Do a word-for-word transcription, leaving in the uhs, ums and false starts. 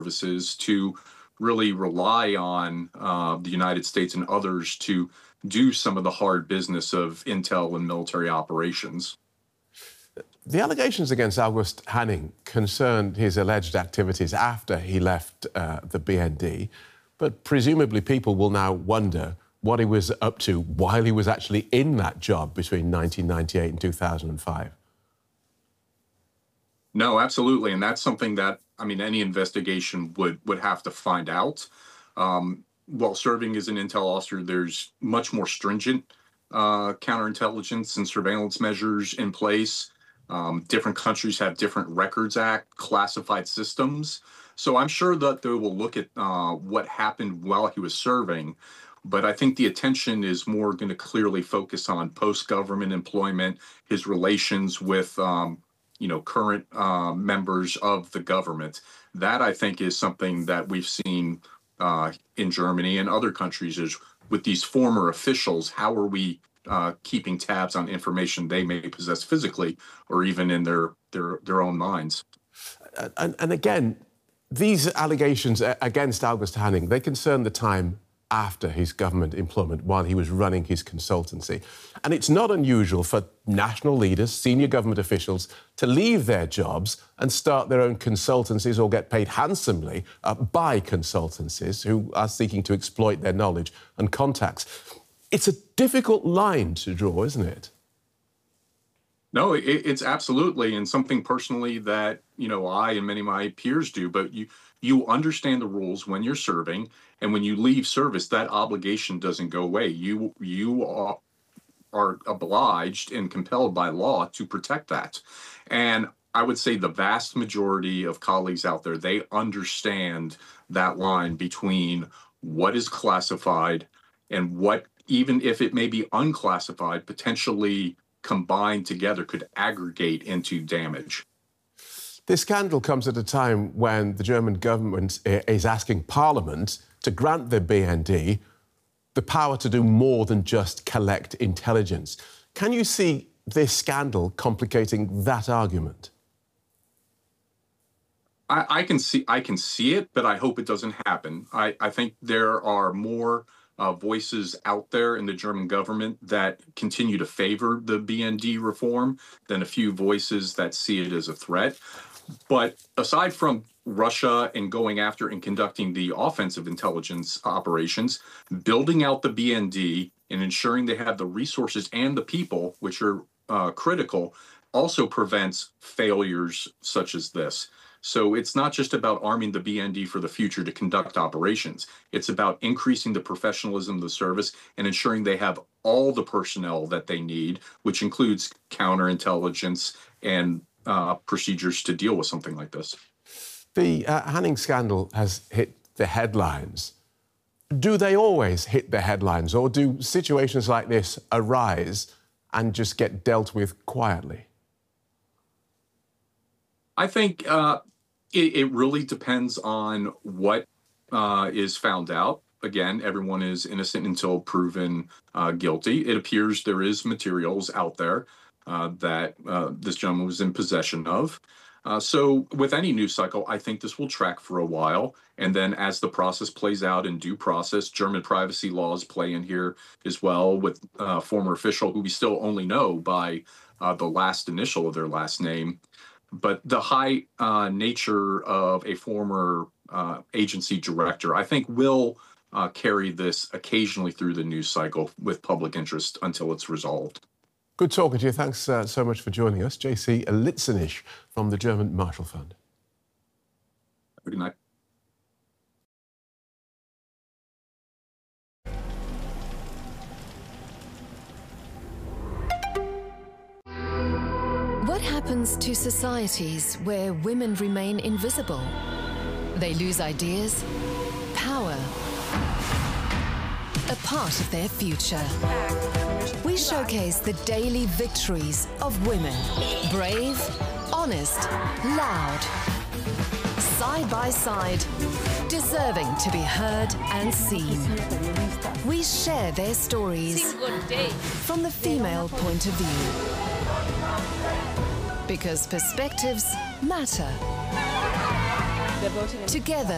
services to really rely on uh, the United States and others to do some of the hard business of intel and military operations. The allegations against August Hanning concerned his alleged activities after he left uh, the B N D, but presumably people will now wonder what he was up to while he was actually in that job between nineteen ninety-eight and two thousand five. No, absolutely. And that's something that, I mean, any investigation would, would have to find out. Um, while serving as an intel officer, there's much more stringent uh, counterintelligence and surveillance measures in place. Um, different countries have different Records Act classified systems. So I'm sure that they will look at uh, what happened while he was serving. But I think the attention is more going to clearly focus on post-government employment, his relations with, um, you know, current uh, members of the government. That, I think, is something that we've seen uh, in Germany and other countries is with these former officials, how are we uh, keeping tabs on information they may possess physically or even in their, their, their own minds? And, and again, these allegations against August Hanning, they concern the time after his government employment while he was running his consultancy. And it's not unusual for national leaders, senior government officials, to leave their jobs and start their own consultancies or get paid handsomely uh, by consultancies who are seeking to exploit their knowledge and contacts. It's a difficult line to draw, isn't it? No, it, it's absolutely, and something personally that, you know, I and many of my peers do, but you you understand the rules when you're serving, and when you leave service, that obligation doesn't go away. You you are, are obliged and compelled by law to protect that. And I would say the vast majority of colleagues out there, they understand that line between what is classified and what, even if it may be unclassified, potentially combined together could aggregate into damage. This scandal comes at a time when the German government is asking Parliament to grant the B N D the power to do more than just collect intelligence. Can you see this scandal complicating that argument? I, I can see I can see it, but I hope it doesn't happen. I, I think there are more Uh, voices out there in the German government that continue to favor the B N D reform than a few voices that see it as a threat. But aside from Russia and going after and conducting the offensive intelligence operations, building out the B N D and ensuring they have the resources and the people, which are uh, critical, also prevents failures such as this. So it's not just about arming the B N D for the future to conduct operations. It's about increasing the professionalism of the service and ensuring they have all the personnel that they need, which includes counterintelligence and uh, procedures to deal with something like this. The uh, Hanning scandal has hit the headlines. Do they always hit the headlines, or do situations like this arise and just get dealt with quietly? I think uh, it, it really depends on what uh, is found out. Again, everyone is innocent until proven uh, guilty. It appears there is materials out there uh, that uh, this gentleman was in possession of. Uh, so with any news cycle, I think this will track for a while. And then as the process plays out in due process, German privacy laws play in here as well with a former official who we still only know by uh, the last initial of their last name. But the high uh, nature of a former uh, agency director, I think, will uh, carry this occasionally through the news cycle with public interest until it's resolved. Good talking to you. Thanks uh, so much for joining us. J C Litzinich from the German Marshall Fund. Good night. What happens to societies where women remain invisible? They lose ideas, power, a part of their future. We showcase the daily victories of women. Brave, honest, loud. Side by side, deserving to be heard and seen. We share their stories from the female point of view. Because perspectives matter. Together,